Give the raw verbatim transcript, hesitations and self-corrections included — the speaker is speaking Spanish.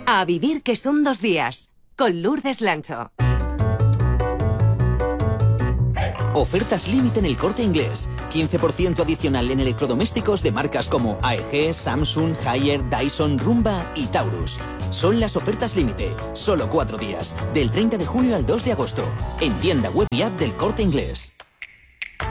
A vivir que son dos días, con Lourdes Lancho. Ofertas límite en El Corte Inglés. quince por ciento adicional en electrodomésticos de marcas como A E G, Samsung, Haier, Dyson, Rumba y Taurus. Son las ofertas límite. Solo cuatro días. Del treinta de julio al dos de agosto. En tienda web y app del Corte Inglés.